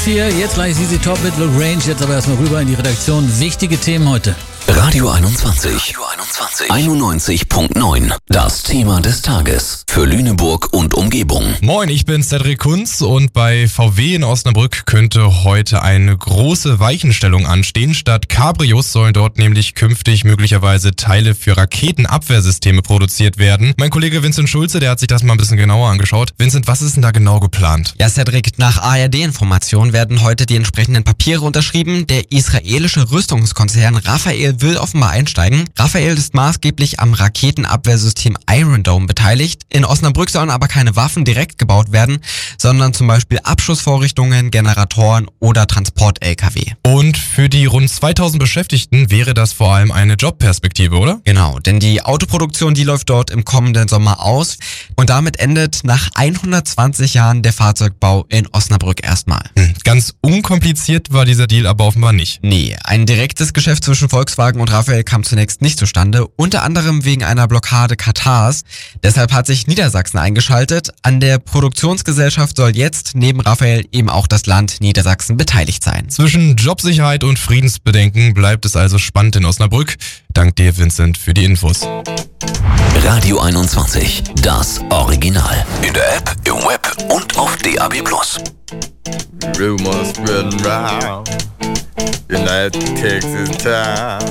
Jetzt gleich ZZ Top mit Look Range, jetzt aber erstmal rüber in die Redaktion. Wichtige Themen heute. Radio 21. 91.9. Das Thema des Tages. Für Lüneburg und Umgebung. Moin, ich bin Cedric Kunz und bei VW in Osnabrück könnte heute eine große Weichenstellung anstehen. Statt Cabrios sollen dort nämlich künftig möglicherweise Teile für Raketenabwehrsysteme produziert werden. Mein Kollege Vincent Schulze, der hat sich das mal ein bisschen genauer angeschaut. Vincent, was ist denn da genau geplant? Ja, Cedric, nach ARD-Informationen werden heute die entsprechenden Papiere unterschrieben. Der israelische Rüstungskonzern Rafael will offenbar einsteigen. Rafael ist maßgeblich am Raketenabwehrsystem Iron Dome beteiligt. In Osnabrück sollen aber keine Waffen direkt gebaut werden, sondern zum Beispiel Abschussvorrichtungen, Generatoren oder Transport-LKW. Und für die rund 2000 Beschäftigten wäre das vor allem eine Jobperspektive, oder? Genau, denn die Autoproduktion, die läuft dort im kommenden Sommer aus und damit endet nach 120 Jahren der Fahrzeugbau in Osnabrück erstmal. Ganz unkompliziert war dieser Deal aber offenbar nicht. Nee, ein direktes Geschäft zwischen Volkswagen und Rafael kam zunächst nicht zustande, unter anderem wegen einer Blockade Katars. Deshalb hat sich Niedersachsen eingeschaltet. An der Produktionsgesellschaft soll jetzt neben Rafael eben auch das Land Niedersachsen beteiligt sein. Zwischen Jobsicherheit und Friedensbedenken bleibt es also spannend in Osnabrück. Dank dir, Vincent, für die Infos. Radio 21. Das Original. In der App, im Web und auf DAB+. Rumors spreading round United Texas town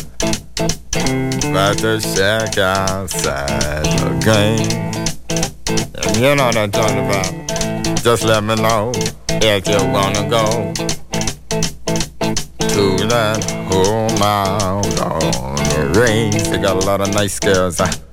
about the shack outside the game. And you know what I'm talking about. Just let me know if you wanna go to that home out on the range. They got a lot of nice girls.